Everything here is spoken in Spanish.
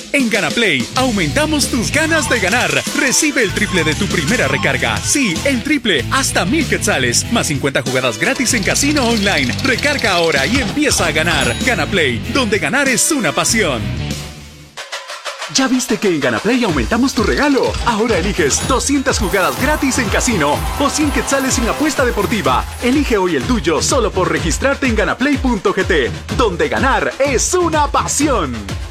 En GanaPlay, aumentamos tus ganas de ganar. Recibe el triple de tu primera recarga. Sí, el triple, hasta 1000 quetzales, más 50 jugadas gratis en casino online. Recarga ahora y empieza a ganar. GanaPlay, donde ganar es una pasión. ¿Ya viste que en GanaPlay aumentamos tu regalo? Ahora eliges 200 jugadas gratis en casino o 100 quetzales sin apuesta deportiva. Elige hoy el tuyo solo por registrarte en ganaplay.gt, donde ganar es una pasión.